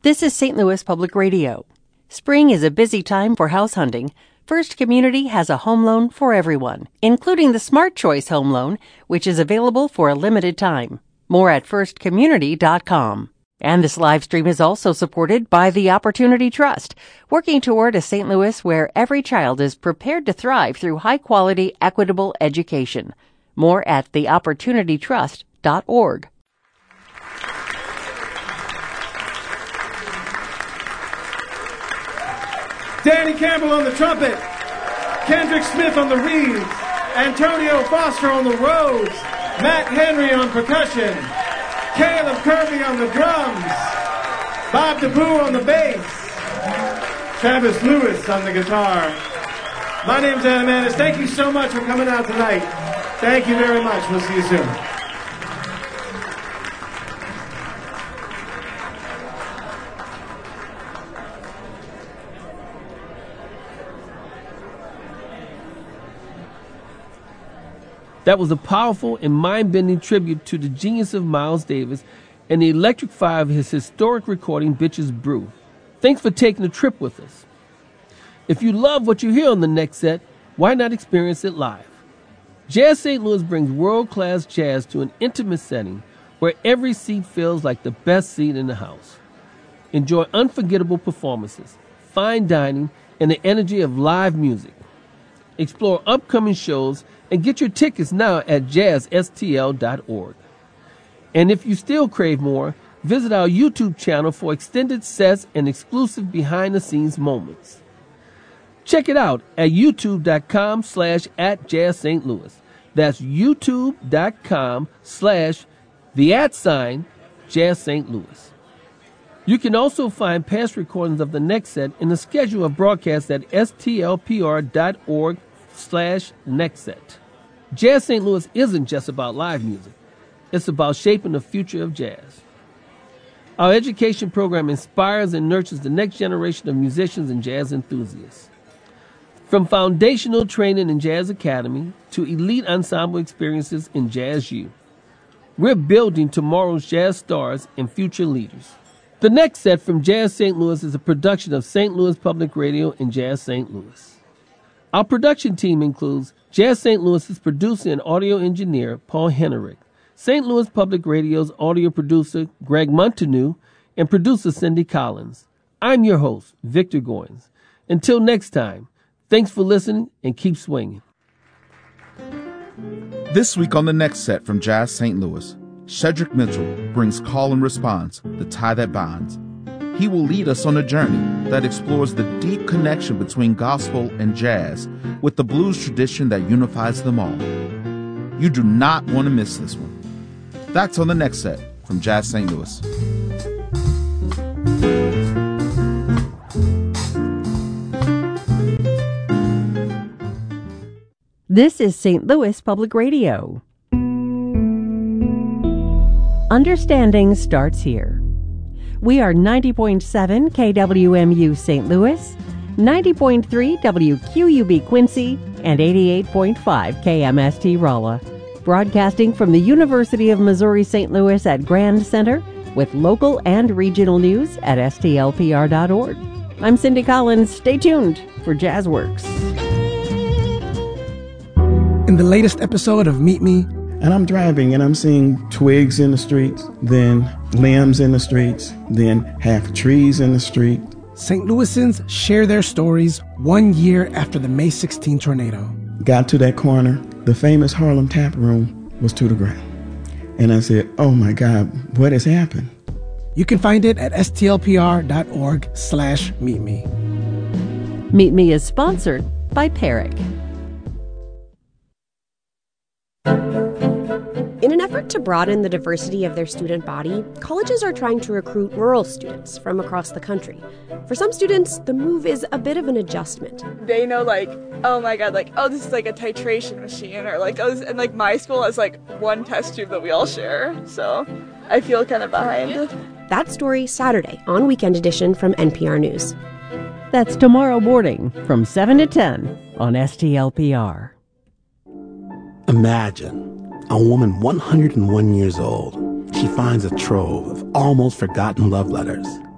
This is St. Louis Public Radio. Spring is a busy time for house hunting. First Community has a home loan for everyone, including the Smart Choice Home Loan, which is available for a limited time. More at firstcommunity.com. And this live stream is also supported by the Opportunity Trust, working toward a St. Louis where every child is prepared to thrive through high-quality, equitable education. More at theopportunitytrust.org. Danny Campbell on the trumpet, Kendrick Smith on the reeds, Antonio Foster on the Rhodes, Matt Henry on percussion, Caleb Kirby on the drums, Bob DeBoo on the bass, Travis Lewis on the guitar. My name's Adam Annis. Thank you so much for coming out tonight. Thank you very much. We'll see you soon. That was a powerful and mind-bending tribute to the genius of Miles Davis and the electric fire of his historic recording, Bitches Brew. Thanks for taking a trip with us. If you love what you hear on the next set, why not experience it live? Jazz St. Louis brings world-class jazz to an intimate setting where every seat feels like the best seat in the house. Enjoy unforgettable performances, fine dining, and the energy of live music. Explore upcoming shows and get your tickets now at jazzstl.org. And if you still crave more, visit our YouTube channel for extended sets and exclusive behind-the-scenes moments. Check it out at youtube.com/@jazzstlouis. That's youtube.com/@Jazz St. You can also find past recordings of the next set and the schedule of broadcasts at stlpr.org/nextset. Jazz St. Louis isn't just about live music. It's about shaping the future of jazz. Our education program inspires and nurtures the next generation of musicians and jazz enthusiasts. From foundational training in Jazz Academy to elite ensemble experiences in Jazz U, we're building tomorrow's jazz stars and future leaders. The next set from Jazz St. Louis is a production of St. Louis Public Radio and Jazz St. Louis. Our production team includes Jazz St. Louis's producer and audio engineer, Paul Henerick, St. Louis Public Radio's audio producer, Greg Montanou, and producer, Cindy Collins. I'm your host, Victor Goins. Until next time, thanks for listening and keep swinging. This week on the next set from Jazz St. Louis, Shedrick Mitchell brings Call and Response, The Tie That Bonds. He will lead us on a journey that explores the deep connection between gospel and jazz with the blues tradition that unifies them all. You do not want to miss this one. That's on the next set from Jazz St. Louis. This is St. Louis Public Radio. Understanding starts here. We are 90.7 KWMU St. Louis, 90.3 WQUB Quincy, and 88.5 KMST Rolla. Broadcasting from the University of Missouri St. Louis at Grand Center with local and regional news at stlpr.org. I'm Cindy Collins. Stay tuned for JazzWorks. In the latest episode of Meet Me, and I'm driving and I'm seeing twigs in the streets, then limbs in the streets, then half trees in the street. St. Louisans share their stories 1 year after the May 16 tornado. Got to that corner, the famous Harlem Tap Room was to the ground. And I said, oh my God, what has happened? You can find it at stlpr.org/meetme. Meet Me is sponsored by Perrick. In an effort to broaden the diversity of their student body, colleges are trying to recruit rural students from across the country. For some students, the move is a bit of an adjustment. They know, like, oh my God, like, oh, this is like a titration machine, or like, oh, and like my school has like one test tube that we all share, so I feel kind of behind. That story Saturday on Weekend Edition from NPR News. That's tomorrow morning from 7 to 10 on STLPR. Imagine a woman 101 years old. She finds a trove of almost forgotten love letters.